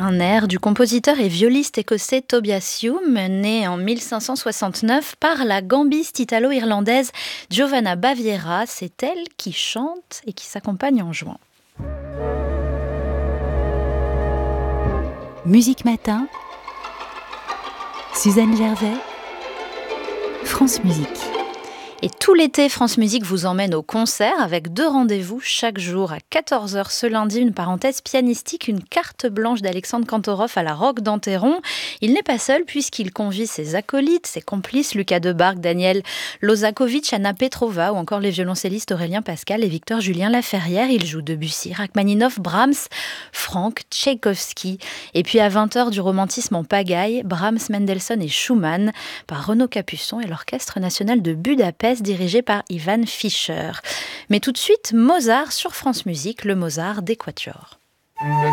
Un air du compositeur et violiste écossais Tobias Hume, né en 1569 par la gambiste italo-irlandaise Giovanna Baviera. C'est elle qui chante et qui s'accompagne en jouant. Musique Matin, Suzanne Gervais, France Musique. Et tout l'été, France Musique vous emmène au concert avec 2 rendez-vous chaque jour. À 14h ce lundi, une parenthèse pianistique, une carte blanche d'Alexandre Kantorov à la Roque d'Enterron. Il n'est pas seul puisqu'il convie ses acolytes, ses complices, Lucas Debargue, Daniel Lozakovic, Anna Petrova ou encore les violoncellistes Aurélien Pascal et Victor Julien Laferrière. Il joue Debussy, Rachmaninov, Brahms, Franck, Tchaïkovski. Et puis à 20h du romantisme en pagaille, Brahms, Mendelssohn et Schumann par Renaud Capuçon et l'Orchestre national de Budapest dirigé par Ivan Fischer. Mais tout de suite, Mozart sur France Musique, le Mozart des Quatuors.